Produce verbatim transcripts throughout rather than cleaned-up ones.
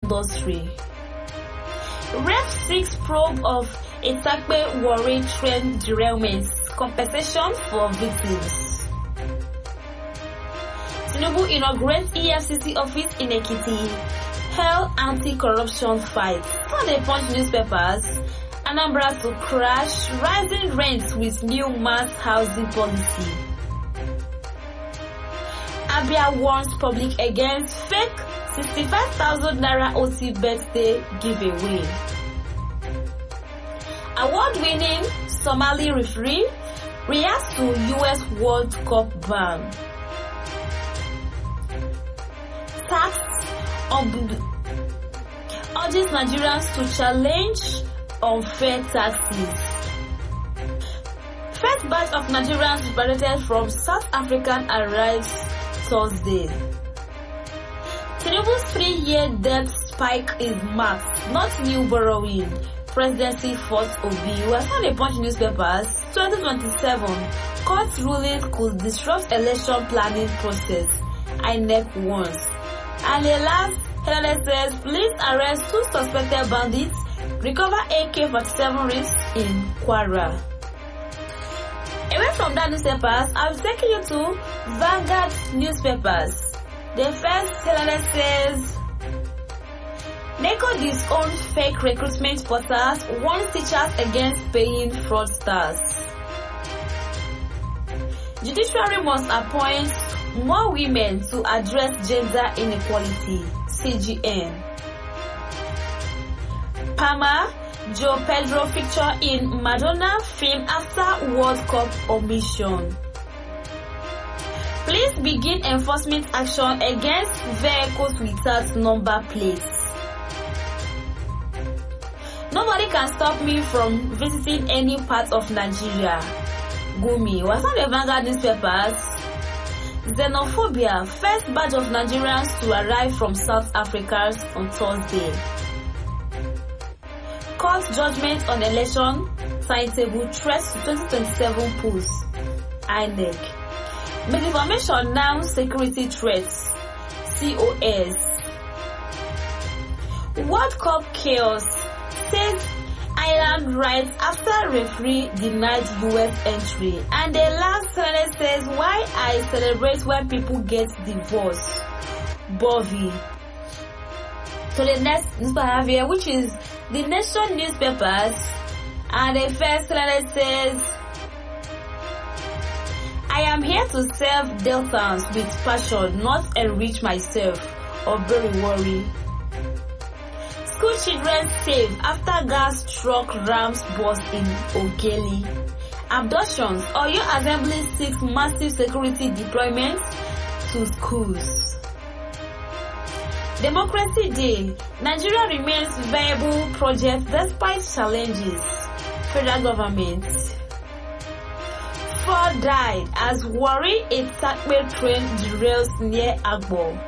industry. Rep six probe of Itakpe Warri train derailments, compensation for victims. Tinubu inaugurates E F C C office in Ekiti, held anti-corruption fight. For the Punch newspapers, Anambra to crash rising rents with new mass housing policy. Abia warns public against fake sixty-five thousand naira O T birthday giveaway. Award-winning Somali referee reacts to U S World Cup ban. Tax urges Nigerians to challenge unfair taxes. First batch of Nigerians repatriated from South Africa arrives Thursday. Tinubu's three-year debt spike is marked, not new borrowing. Presidency fought Obi. We have found a Punch newspapers. twenty twenty-seven court ruling could disrupt election planning process. I N E C warns. And the last headline says police arrest two suspected bandits, recover A K forty-seven rigs in Kwara. Away from that newspapers, I'll be taking you to Vanguard newspapers. The first headline says NECO disowns fake recruitment portals, warns teachers against paying fraudsters. Judiciary must appoint more women to address gender inequality. C G N. Palma, Joe Pedro feature in Madonna film after World Cup omission. Please begin enforcement action against vehicles without number plates. Nobody can stop me from visiting any part of Nigeria. Gumi. Was on the Vanguard newspapers. Xenophobia. First batch of Nigerians to arrive from South Africa on Thursday. Court judgment on election timetable threats to twenty twenty-seven polls. I N E C. Misinformation now security threats. C O S. World Cup chaos. Says Ireland rights after referee denied U S entry. And the last sentence says, why I celebrate when people get divorced. Bovie. So the next newspaper I have here, which is the Nation newspapers. And the first sentence says, I am here to serve Deltans with passion, not enrich myself. Or very worry. School children saved after gas truck rams burst in Ogeli. Abductions. Oyo Assembly seeks massive security deployment to schools. Democracy Day. Nigeria remains viable project despite challenges. Federal government. Four died as Warri Itakpe train derails near Agbo.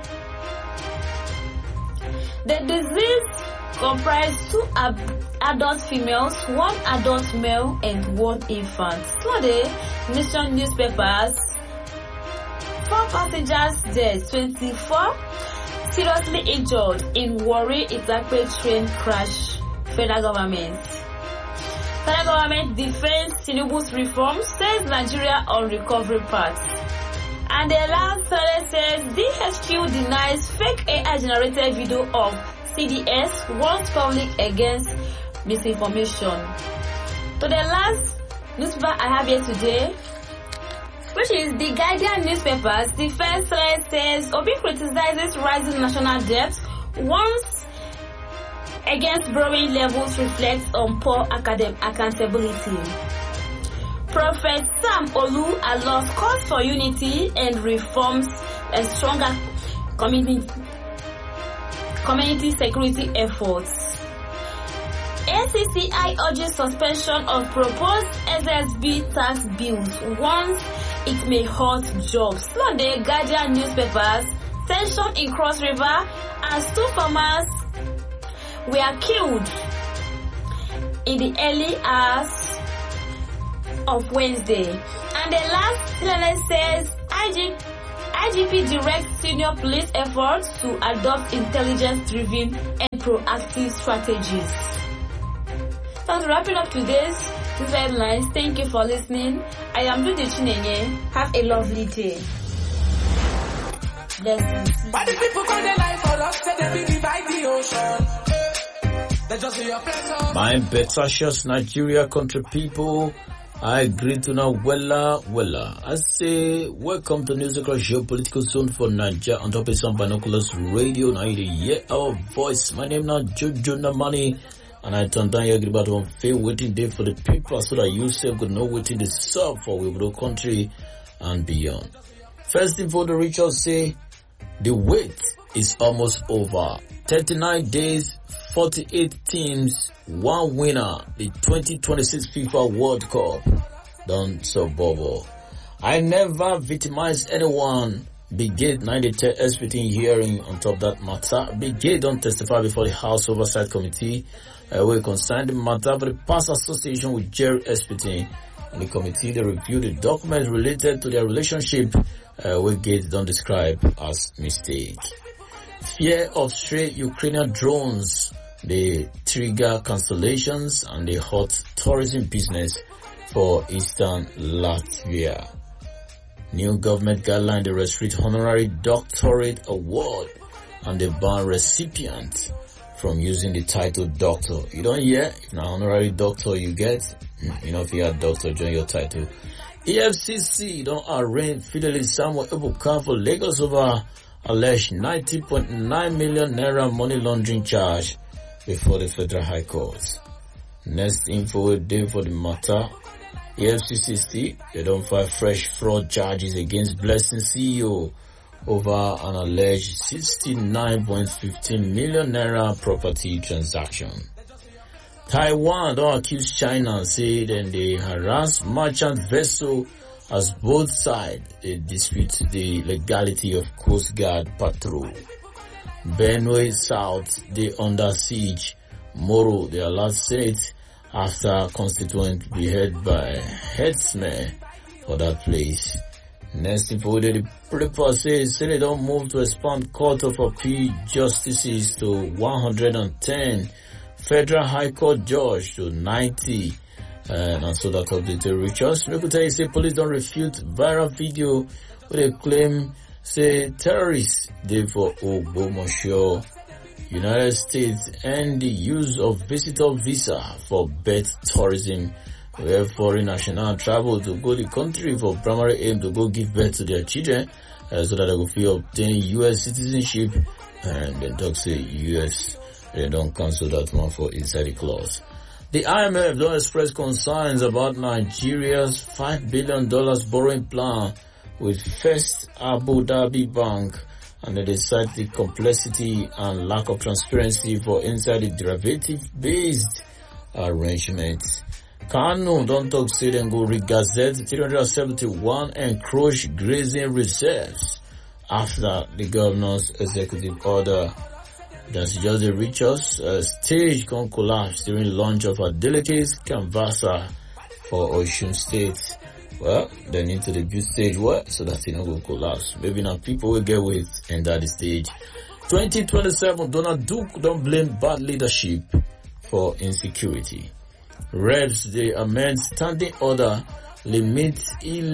The disease comprised two ab adult females, one adult male, and one infant. So the Nation newspapers. Four passengers dead, twenty-four seriously injured in Warri Itakpe train crash. Federal government. Federal government defends Tinubu's reform, says Nigeria on recovery path. And the last story says D H Q denies fake A I generated video of C D S, warns public against misinformation. So the last newspaper I have here today, which is the Guardian newspapers. The first story says Obi criticizes rising national debt, warns against borrowing levels reflects on poor academic accountability. Prophet Sam Olu allows calls for unity and reforms and stronger community community security efforts. A C C I urges suspension of proposed S S B tax bills, warns it may hurt jobs. So the Guardian newspapers, tension in Cross River as two farmers were killed in the early hours of Wednesday. And the last headline says I G P directs senior police efforts to adopt intelligence-driven proactive strategies. So wrapping up today's headlines, thank you for listening. I am Judy Chinenye. Have a lovely day. Blessings. Why the people call their life for us? Say they be by the ocean. They just be your friends. My Betashas Nigeria country people, I greet you now, Wella, Wella. I say, welcome to News Across Geopolitical Zone for Nigeria on top of some binoculars radio. Now you hear our voice. My name now Jojo Namani, and I turn down your about one fair waiting day for the people so that you say good know waiting the serve for the country and beyond. First thing for the rituals say, the wait is almost over. thirty-nine days, forty-eight teams, one winner, the twenty twenty-six FIFA World Cup. Don't so bubble. I never victimized anyone. Brigade ninety S P T hearing on top of that matter. Brigade don't testify before the House Oversight Committee. Uh, we concerned the matter for the past association with Jerry S P T. And the committee, they reviewed the documents related to their relationship. Uh, we Gate don't describe as mistake. Fear of stray Ukrainian drones, they trigger cancellations and they hurt tourism business for Eastern Latvia. New government guideline, they restrict honorary doctorate award and they ban recipients from using the title doctor. You don't hear? If an honorary doctor you get, you know if you're a doctor, join your title. E F C C don't arraign Fidelis Samuel Ebuka for Lagos over alleged ninety point nine million naira money laundering charge before the Federal High Court. Next info day for the matter. E F C C, they don't file fresh fraud charges against Blessing C E O over an alleged sixty-nine point one five million naira property transaction. Taiwan don't accuse China and say then they harass merchant vessel as both sides they dispute the legality of Coast Guard patrol. Benue South they under siege. Moro they allowed Senate after constituent be heard by headsmen for that place. Next info the report says Senate don't move to expand Court of Appeal justices to one hundred ten. Federal High Court judge to ninety. Uh, and so that update to reach us. Make we tell you say police don't refute viral video where they claim say terrorists they for Ogbomosho. United States and the use of visitor visa for birth tourism where foreign national travel to go to the country for primary aim to go give birth to their children uh, so that they will feel obtain U S citizenship and then talk say U S they don't cancel that one for inside the clause. The I M F don't express concerns about Nigeria's five billion dollars borrowing plan with First Abu Dhabi Bank, and they cite the complexity and lack of transparency for inside the derivative-based arrangements. Kanu don't talk say then go re-gazette three hundred seventy-one encroach grazing reserves after the governor's executive order. That's just the richest uh, stage can collapse during launch of a delicate canvasser for Osun State. Well, they need to debut stage what so that it not go collapse. Maybe now people will get with and that stage. twenty twenty-seven, Donald Duke don't blame bad leadership for insecurity. Revs they amend standing order limits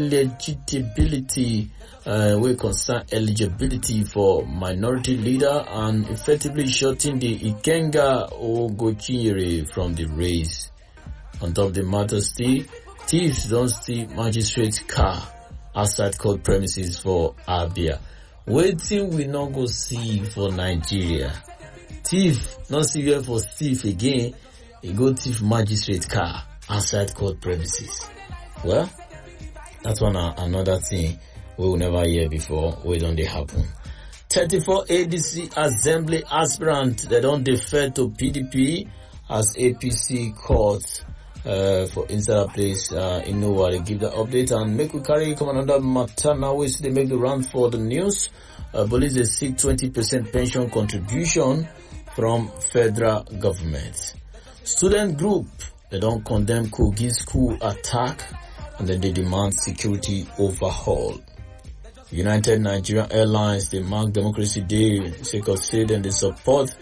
illegibility uh, will concern eligibility for minority leader and effectively shutting the Ikenga Ogochinyere from the race. On top of the matter still, thieves don't steal magistrate car outside court premises for Abia. Waiting we not go see for Nigeria. Thief not see here for thief again. He go thief magistrate car outside court premises. Well, that's one uh, another thing we will never hear before. We don't they happen. thirty-four A D C Assembly aspirant they don't defer to P D P as A P C court uh, for inside a place uh, in Noah. They give the update and make we carry come another matter now. We see they make the round for the news. Uh, police they seek twenty percent pension contribution from federal government. Student group they don't condemn Kogi school attack and then they demand security overhaul. United Nigerian Airlines they mark Democracy Day. Second said and they support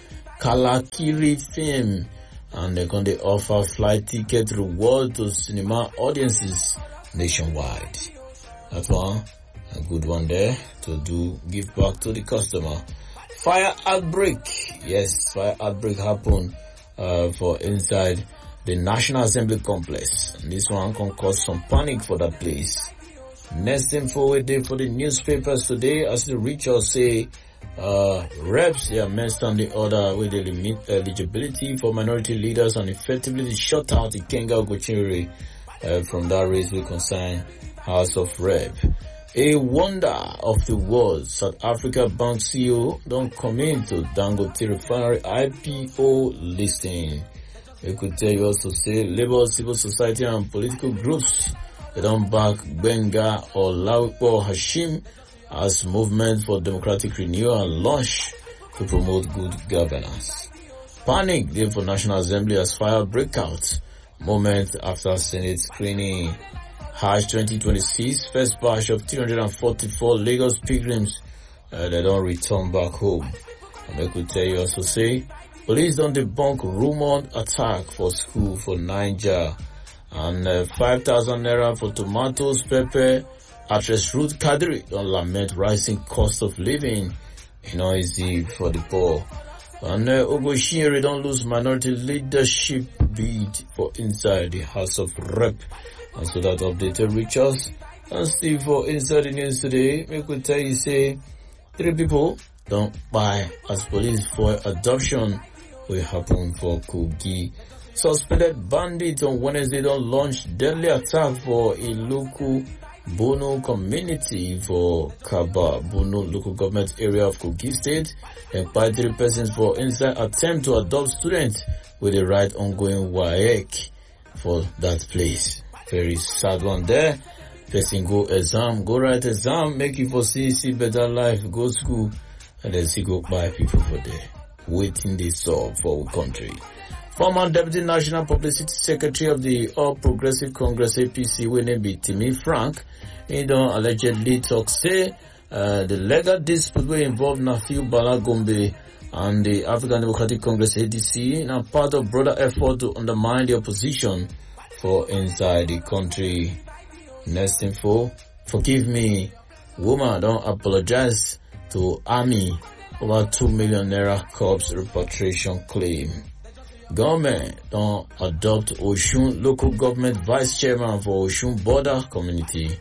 Kalakiri film, and they're going to offer flight ticket reward to cinema audiences nationwide. That's one, a good one there to do give back to the customer. Fire outbreak. Yes, fire outbreak happened uh, for inside the National Assembly complex. And this one can cause some panic for that place. Next info we did for the newspapers today, as the Richards say, uh, reps, they are messed on the order with the limit eligibility for minority leaders and effectively shut out the Kenga Ogochiri uh, from that race we concern House of Rep. A wonder of the world, South Africa Bank C E O don't commit to Dangote Refinery I P O listing. We could tell you also say labor, civil society and political groups, they don't back Benga or Laupo Hashim as movement for democratic renewal and launch to promote good governance. Panic there for National Assembly as fire breakout moment after Senate screening. Hajj twenty twenty-six, first batch of three hundred forty-four Lagos pilgrims, uh, they don't return back home. And I could tell you also say, police don't debunk rumored attack for school for Niger. And uh, five thousand naira for tomatoes, pepper, actress Ruth Kadri don't lament rising cost of living. You know, easy for the poor. And uh, Ogoshiri don't lose minority leadership bid for inside the House of Rep. And so that updated reach us. And still for inside the news today, we could tell you say, three people don't buy as police for adoption will happen for Kogi. Suspended bandits on Wednesday don't launch deadly attack for a local Bono community for Kaba, Bono local government area of Kogi State, and by three persons for inside attempt to adopt students with the right ongoing W A E C for that place. Very sad one there. Person go exam, go write exam, make you for see, see better life, go school, and then see go buy people for there. Waiting they solve for our country. Former Deputy National Publicity Secretary of the All Progressive Congress A P C, when be Timmy Frank, he don't allegedly talk say uh, the legal dispute will involve Nafiu Bala Gombe and the African Democratic Congress A D C, and part of broader effort to undermine the opposition for inside the country. Next info, forgive me, woman don't apologize to army over two million naira corpse repatriation claim. Government don't adopt Oshun local government vice chairman for Oshun border community.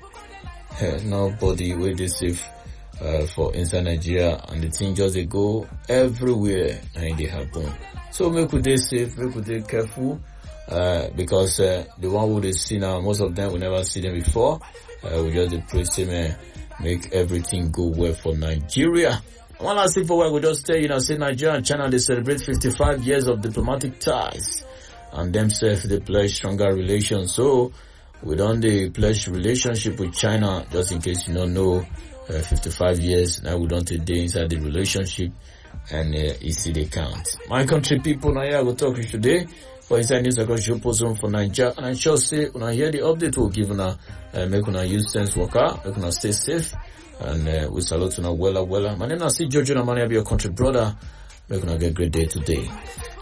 Nobody will be safe uh, for inside Nigeria, and the thing just they go everywhere and they happen. So make we dey safe, make we dey careful, uh, because uh, the one who they see now, most of them we never see them before. Uh, we just pray to make everything go well for Nigeria. One last thing for what we just tell you now, say Nigeria and China, they celebrate fifty-five years of diplomatic ties, and themselves they pledge stronger relations. So we don't they pledge relationship with China, just in case you don't know, uh, fifty-five years now we don't take day inside the relationship, and uh, you see they count. My country people, now here I will talk to you today for inside news across your position for Nigeria, and I shall say when I hear the update we'll give una uh, make una use sense worker, make una stay safe. And uh, we salute you now, wella, wella. My name is C. Jojo Namani, I'll be your country brother. We're going to get a great day today.